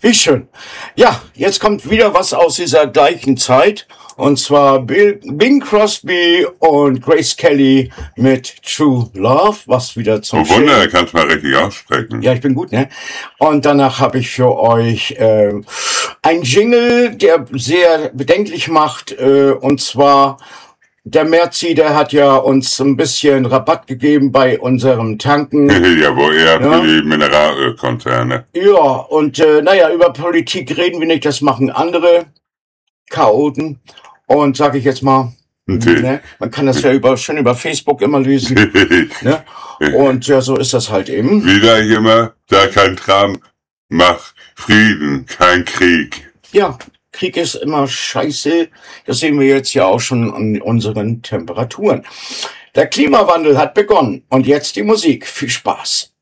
Wie schön. Ja, jetzt kommt wieder was aus dieser gleichen Zeit. Und zwar Bing Crosby und Grace Kelly mit True Love, was wieder zum Oh Wunder, er kann es mal richtig aussprechen. Ja, ich bin gut, ne? Und danach habe ich für euch ein Jingle, der sehr bedenklich macht. Und zwar der Merci, der hat ja uns ein bisschen Rabatt gegeben bei unserem Tanken. Jawohl, er hat die Mineralölkonzerne. Ja, und über Politik reden wir nicht, das machen andere Chaoten. Und sage ich jetzt mal, ne, man kann das ja schön über Facebook immer lesen. Ne? Und ja, so ist das halt eben. Wie sag ich immer, da kein Trump, mach Frieden, kein Krieg. Ja, Krieg ist immer scheiße. Das sehen wir jetzt ja auch schon an unseren Temperaturen. Der Klimawandel hat begonnen. Und jetzt die Musik. Viel Spaß.